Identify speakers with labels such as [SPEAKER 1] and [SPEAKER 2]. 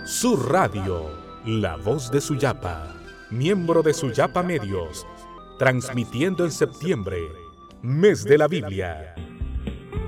[SPEAKER 1] Su radio, la voz de Suyapa, miembro de Suyapa Medios, transmitiendo en septiembre, mes de la Biblia.